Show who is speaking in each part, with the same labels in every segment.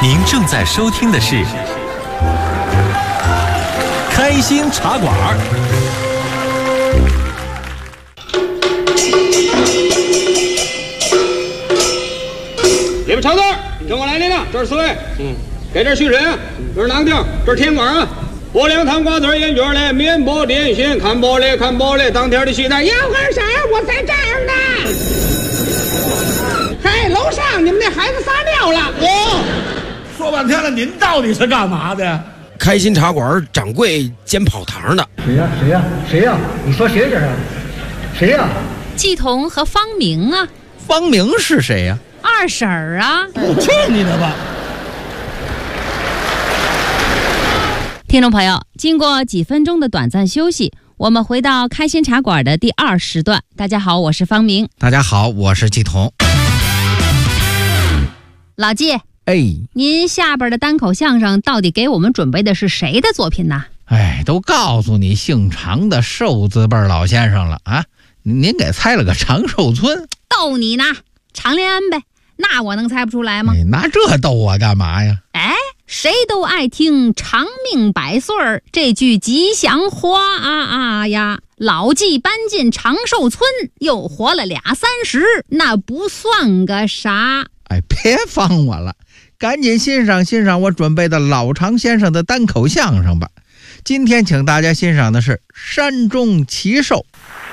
Speaker 1: 您正在收听的是《开心茶馆》。
Speaker 2: 你们常字，跟我来领了，这是4位。给这许人，这是哪个地儿？这是天官啊。我两汤瓜子烟卷嘞，面包点心，看玻璃看玻璃，当天的西单。杨二婶，我在这儿呢。嘿，楼上你们那孩子撒尿了。
Speaker 3: 说半天了，您到底是干嘛的？
Speaker 4: 开心茶馆掌柜兼跑堂的。
Speaker 5: 谁呀？你说谁这是？谁呀？
Speaker 6: 季彤和方明啊。
Speaker 7: 方明是谁呀？
Speaker 6: 二婶儿啊。
Speaker 3: 去你的吧！
Speaker 6: 听众朋友，经过几分钟的短暂休息，我们回到开心茶馆的第2时段。大家好，我是方明。
Speaker 7: 大家好，我是季彤。
Speaker 6: 老季，您下边的单口相声到底给我们准备的是谁的作品呢？
Speaker 7: 都告诉你姓常的寿字辈老先生了啊！您给猜了个长寿村。
Speaker 6: 逗你呢，常连安呗，那我能猜不出来吗？
Speaker 7: 拿这逗我干嘛呀？
Speaker 6: 谁都爱听长命百岁儿这句吉祥话呀！老纪搬进长寿村，又活了20-30，那不算个啥。
Speaker 7: 别放我了，赶紧欣赏欣赏我准备的老常先生的单口相声吧。今天请大家欣赏的是山中奇兽。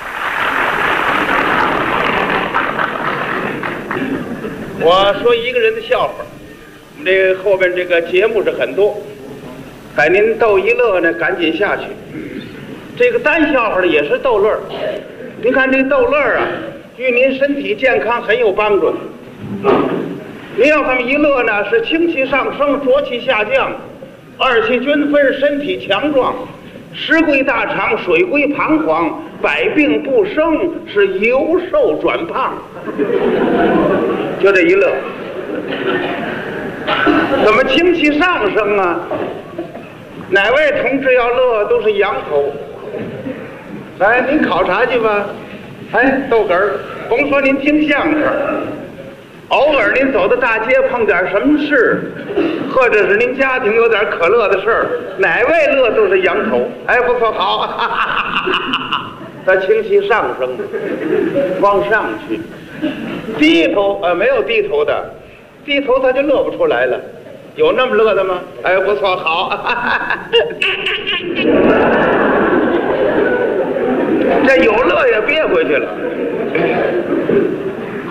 Speaker 2: 我说一个人的笑话，我们这后边这个节目是很多，把您逗一乐呢，赶紧下去。这个单笑话呢也是逗乐，您看这个逗乐啊，对您身体健康很有帮助。您要这么一乐呢，是清气上升，浊气下降，二气均分，身体强壮，食归大肠，水归膀胱，百病不生，是由瘦转胖。就这一乐，怎么清气上升啊？哪位同志要乐都是羊头。来，您考察去吧。逗哏儿，甭说您听相声，偶尔您走到大街碰点什么事，或者是您家庭有点可乐的事儿，哪位乐都是羊头。不错，好，他清气上升，往上去。低头没有低头的，低头他就乐不出来了。有那么乐的吗？不错，好。这有乐也憋回去了。